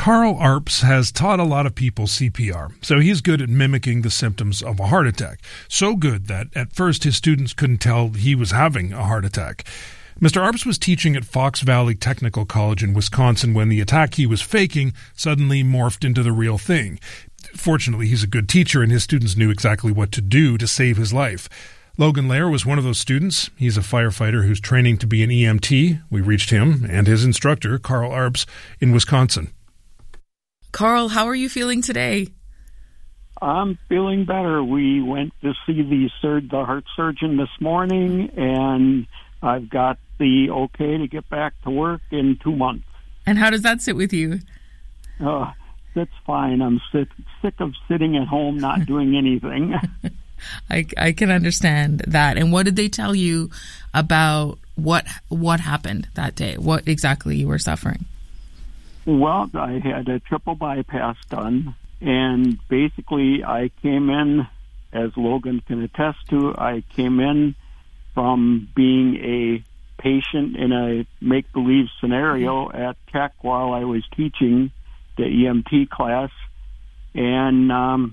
Carl Arps has taught a lot of people CPR, so he's good at mimicking the symptoms of a heart attack. So good that at first his students couldn't tell he was having a heart attack. Mr. Arps was teaching at Fox Valley Technical College in Wisconsin when the attack he was faking suddenly morphed into the real thing. Fortunately, he's a good teacher and his students knew exactly what to do to save his life. Logan Lair was one of those students. He's a firefighter who's training to be an EMT. We reached him and his instructor, Carl Arps, in Wisconsin. Carl, how are you feeling today? I'm feeling better. We went to see the heart surgeon this morning, and I've got the okay to get back to work in 2 months. And how does that sit with you? That's fine. I'm sick of sitting at home not doing anything. I can understand that. And what did they tell you about what happened that day? What exactly you were suffering? Well, I had a triple bypass done, and basically I came in, as Logan can attest to, I came in from being a patient in a make-believe scenario at Tech while I was teaching the EMT class, and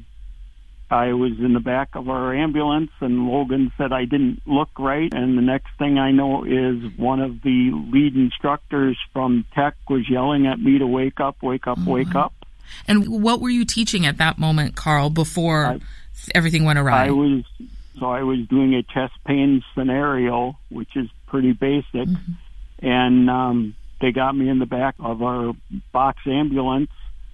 I was in the back of our ambulance, and Logan said I didn't look right, and the next thing I know is one of the lead instructors from Tech was yelling at me to wake up, wake up, wake up. And what were you teaching at that moment, Carl, before everything went awry? I was doing a chest pain scenario, which is pretty basic, and they got me in the back of our box ambulance,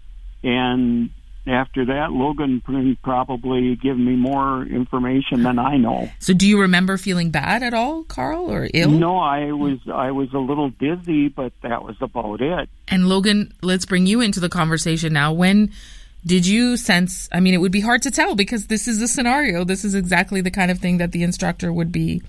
and after that, Logan can probably give me more information than I know. So do you remember feeling bad at all, Carl, or ill? No, I was a little dizzy, but that was about it. And Logan, let's bring you into the conversation now. When did you sense, I mean, it would be hard to tell because this is the scenario. This is exactly the kind of thing that the instructor would be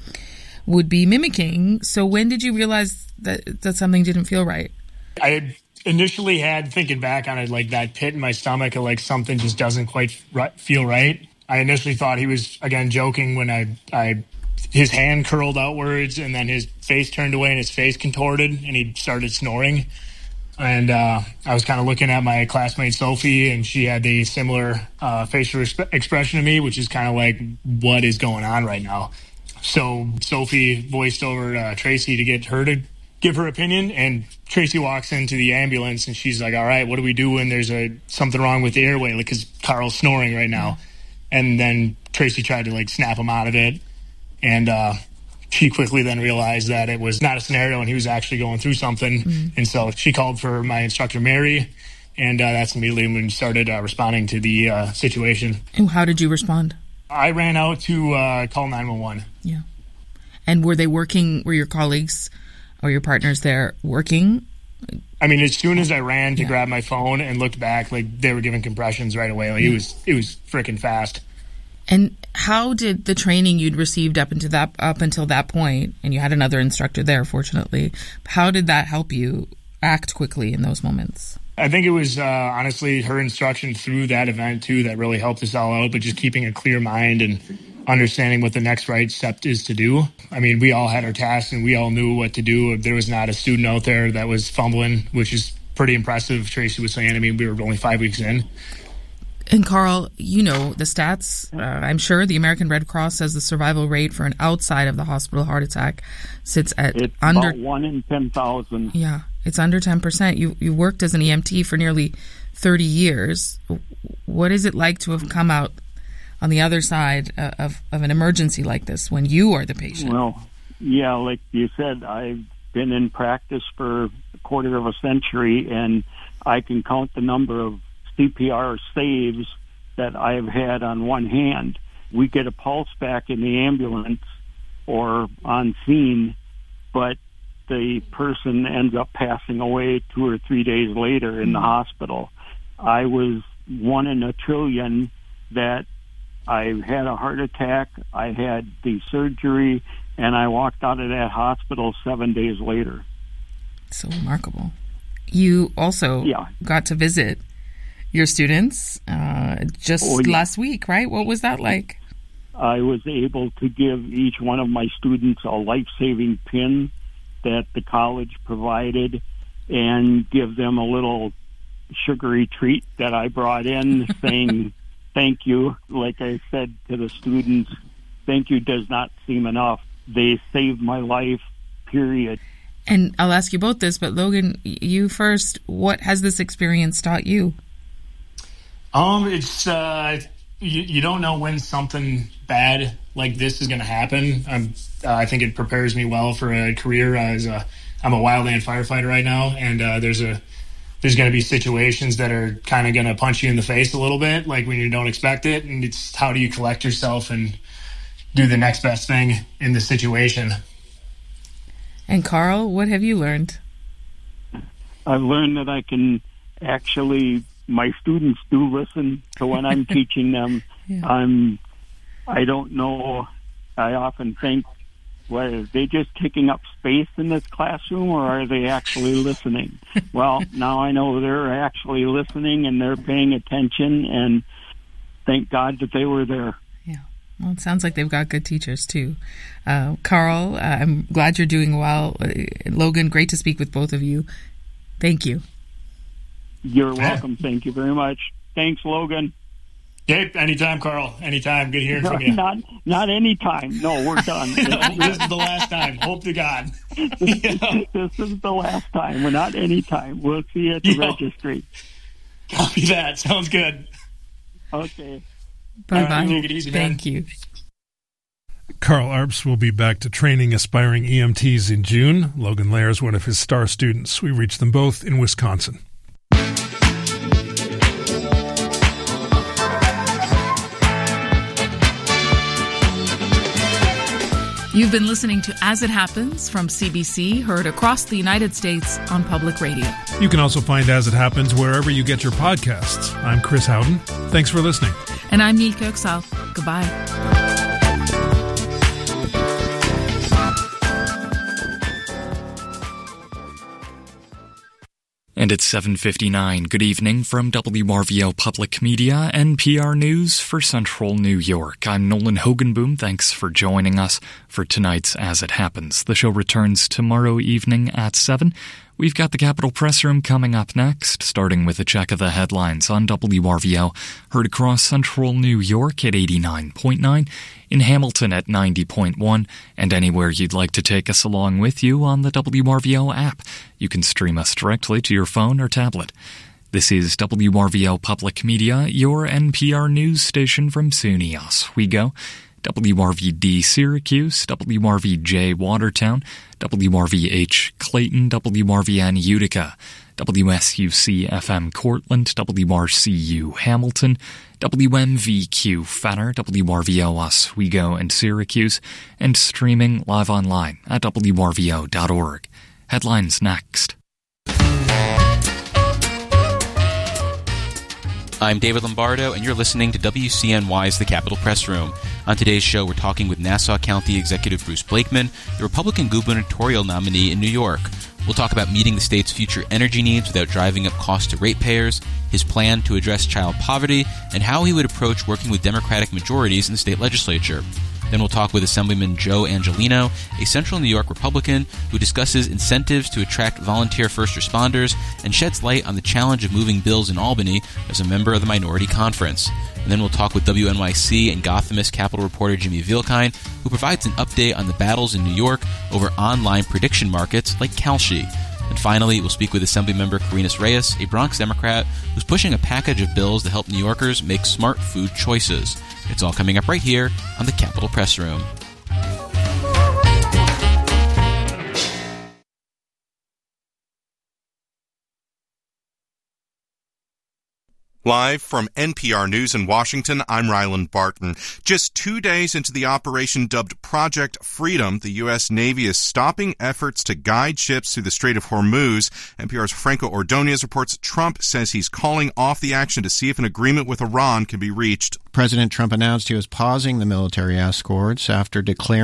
mimicking. So when did you realize that something didn't feel right? I initially had, thinking back on it, like that pit in my stomach, or like something just doesn't quite feel right. I initially thought he was, again, joking when his hand curled outwards and then his face turned away and his face contorted and he started snoring. And I was kind of looking at my classmate Sophie, and she had the similar facial expression to me, which is kind of like, what is going on right now? So Sophie voiced over to Tracy to get her to give her opinion, and Tracy walks into the ambulance and she's like, all right, what do we do when there's something wrong with the airway? Like, because Carl's snoring right now. And then Tracy tried to snap him out of it. And she quickly then realized that it was not a scenario and he was actually going through something. And so she called for my instructor, Mary. And that's immediately when we started responding to the situation. And how did you respond? I ran out to call 911. Yeah. And were your colleagues or your partners there working? I mean, as soon as I ran to grab my phone and looked back, they were giving compressions right away. It was freaking fast. And how did the training you'd received up until that point, and you had another instructor there, fortunately, how did that help you act quickly in those moments? I think it was honestly her instruction through that event too that really helped us all out, but just keeping a clear mind and understanding what the next right step is to do. I mean, we all had our tasks and we all knew what to do. There was not a student out there that was fumbling, which is pretty impressive. Tracy was saying, I mean, we were only 5 weeks in. And Carl, you know the stats. I'm sure the American Red Cross says the survival rate for an outside of the hospital heart attack sits at under about 1 in 10,000. Yeah, it's under 10%. You worked as an EMT for nearly 30 years. What is it like to have come out on the other side of an emergency like this when you are the patient? Well, yeah, like you said, I've been in practice for a quarter of a century, and I can count the number of CPR saves that I've had on one hand. We get a pulse back in the ambulance or on scene, but the person ends up passing away 2 or 3 days later in the hospital. I was 1 in a trillion that I had a heart attack, I had the surgery, and I walked out of that hospital 7 days later. So remarkable. You also got to visit your students last week, right? What was that like? I was able to give each one of my students a life-saving pin that the college provided and give them a little sugary treat that I brought in saying thank you. Like I said to the students, thank you does not seem enough. They saved my life, period. And I'll ask you both this, but Logan, you first. What has this experience taught you? It's you don't know when something bad like this is going to happen. I think it prepares me well for a career I'm a wildland firefighter right now, and there's going to be situations that are kind of going to punch you in the face a little bit, like when you don't expect it, and it's how do you collect yourself and do the next best thing in the situation. And Carl, what have you learned? I've learned that I can actually, my students do listen to when I'm teaching them. Yeah. I don't know, I often think, well, are they just taking up space in this classroom, or are they actually listening? Well, now I know they're actually listening and they're paying attention, and thank God that they were there. Yeah. Well, it sounds like they've got good teachers, too. Carl, I'm glad you're doing well. Logan, great to speak with both of you. Thank you. You're welcome. Thank you very much. Thanks, Logan. Yep, anytime, Carl. Anytime. Good hearing from you. Not anytime. No, we're done. This is the last time. Hope to God. This is the last time. We're not anytime. We'll see you at the registry. Copy that. Sounds good. Okay. Bye-bye. Take it easy, man. Thank you. Carl Arps will be back to training aspiring EMTs in June. Logan Lair is one of his star students. We reached them both in Wisconsin. You've been listening to As It Happens from CBC, heard across the United States on public radio. You can also find As It Happens wherever you get your podcasts. I'm Chris Howden. Thanks for listening. And I'm Niel Kirksal. Goodbye. And it's 7:59. Good evening from WRVO Public Media and PR News for Central New York. I'm Nolan Hogenboom. Thanks for joining us for tonight's As It Happens. The show returns tomorrow evening at 7. We've got the Capitol Press Room coming up next, starting with a check of the headlines on WRVO, heard across Central New York at 89.9, in Hamilton at 90.1, and anywhere you'd like to take us along with you on the WRVO app. You can stream us directly to your phone or tablet. This is WRVO Public Media, your NPR news station from SUNY Oswego. WRVD Syracuse, WRVJ Watertown, WRVH Clayton, WRVN Utica, WSUC-FM Cortland, WRCU Hamilton, WMVQ Fenner, WRVO Oswego and Syracuse, and streaming live online at WRVO.org. Headlines next. I'm David Lombardo, and you're listening to WCNY's The Capitol Press Room. On today's show, we're talking with Nassau County Executive Bruce Blakeman, the Republican gubernatorial nominee in New York. We'll talk about meeting the state's future energy needs without driving up costs to ratepayers, his plan to address child poverty, and how he would approach working with Democratic majorities in the state legislature. Then we'll talk with Assemblyman Joe Angelino, a Central New York Republican who discusses incentives to attract volunteer first responders and sheds light on the challenge of moving bills in Albany as a member of the Minority Conference. And then we'll talk with WNYC and Gothamist Capitol reporter Jimmy Vielkind, who provides an update on the battles in New York over online prediction markets like Kalshi. And finally, we'll speak with Assemblymember Carinas Reyes, a Bronx Democrat who's pushing a package of bills to help New Yorkers make smart food choices. It's all coming up right here on the Capitol Press Room. Live from NPR News in Washington, I'm Ryland Barton. Just 2 days into the operation dubbed Project Freedom, the U.S. Navy is stopping efforts to guide ships through the Strait of Hormuz. NPR's Franco Ordonez reports Trump says he's calling off the action to see if an agreement with Iran can be reached. President Trump announced he was pausing the military escorts after declaring